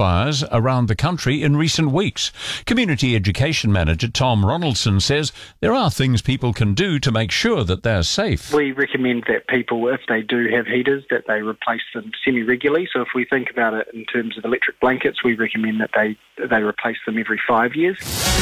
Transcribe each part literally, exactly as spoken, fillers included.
bushfires around the country in recent weeks. Community Education Manager Tom Ronaldson says there are things people can do to make sure that they're safe. We recommend that people, if they do have heaters, that they replace them semi-regularly. So if we think about it in terms of electric blankets, we recommend that they they replace them every five years.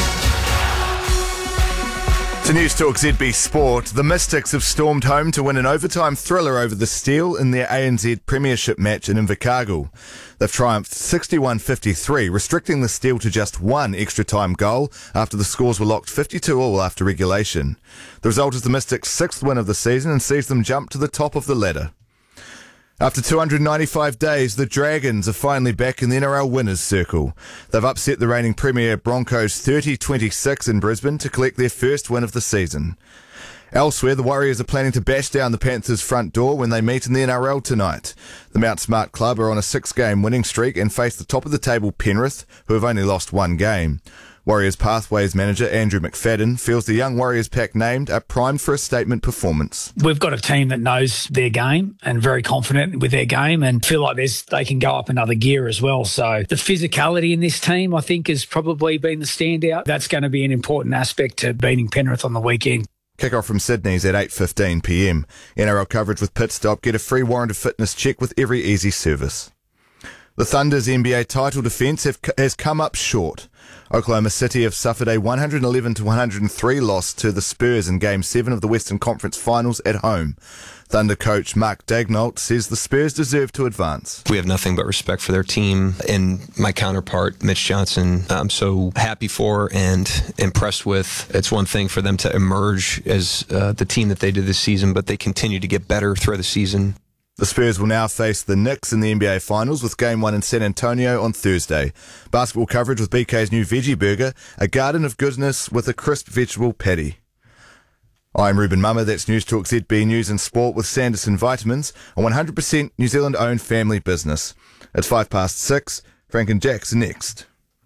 To News Talk Z B Sport, the Mystics have stormed home to win an overtime thriller over the Steel in their A N Z Premiership match in Invercargill. They've triumphed sixty-one fifty-three, restricting the Steel to just one extra time goal after the scores were locked fifty-two all after regulation. The result is the Mystics' sixth win of the season and sees them jump to the top of the ladder. After two hundred ninety-five days, the Dragons are finally back in the N R L winners' circle. They've upset the reigning Premier Broncos thirty twenty-six in Brisbane to collect their first win of the season. Elsewhere, the Warriors are planning to bash down the Panthers' front door when they meet in the N R L tonight. The Mount Smart Club are on a six-game winning streak and face the top-of-the-table Penrith, who have only lost one game. Warriors Pathways manager Andrew McFadden feels the young Warriors pack named are primed for a statement performance. We've got a team that knows their game and very confident with their game and feel like there's, they can go up another gear as well. So the physicality in this team, I think, has probably been the standout. That's going to be an important aspect to beating Penrith on the weekend. Kick-off from Sydney's at eight fifteen p m. N R L coverage with Pit Stop. Get a free warrant of fitness check with every easy service. The Thunder's N B A title defence have, has come up short. Oklahoma City have suffered a one eleven to one oh three loss to the Spurs in Game seven of the Western Conference Finals at home. Thunder coach Mark Daignault says the Spurs deserve to advance. We have nothing but respect for their team, and my counterpart, Mitch Johnson, I'm so happy for and impressed with. It's one thing for them to emerge as uh, the team that they did this season, but they continue to get better throughout the season. The Spurs will now face the Knicks in the N B A Finals with Game one in San Antonio on Thursday. Basketball coverage with B K's new Veggie Burger, a garden of goodness with a crisp vegetable patty. I'm Ruben Mummer, that's News Talk Z B News and Sport with Sanderson Vitamins, a one hundred percent New Zealand-owned family business. It's five past six. Frank and Jack's next.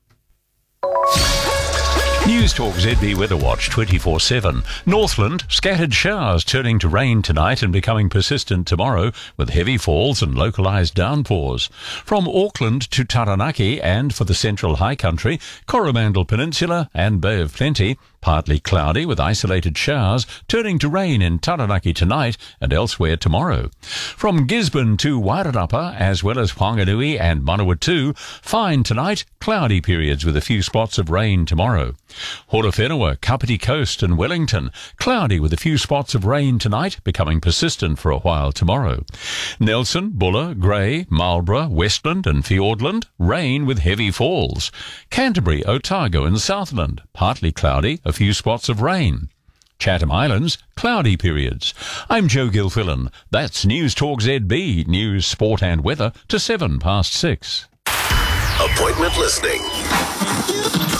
News Talk Z B Weather Watch twenty-four seven. Northland, scattered showers turning to rain tonight and becoming persistent tomorrow with heavy falls and localised downpours. From Auckland to Taranaki and for the central high country, Coromandel Peninsula and Bay of Plenty, partly cloudy with isolated showers turning to rain in Taranaki tonight and elsewhere tomorrow. From Gisborne to Wairarapa as well as Whanganui and Manawatu, fine tonight, cloudy periods with a few spots of rain tomorrow. Horowhenua, Kapiti Coast and Wellington, cloudy with a few spots of rain tonight, becoming persistent for a while tomorrow. Nelson, Buller, Grey, Marlborough, Westland and Fiordland, rain with heavy falls. Canterbury, Otago and Southland, partly cloudy, a few spots of rain. Chatham Islands, cloudy periods. I'm Joe Gilfillan. That's News Talk Z B, news, sport and weather to seven past six. Appointment listening.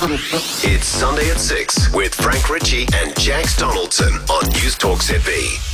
It's Sunday at six with Frank Ritchie and Jax Donaldson on News Talk Z B.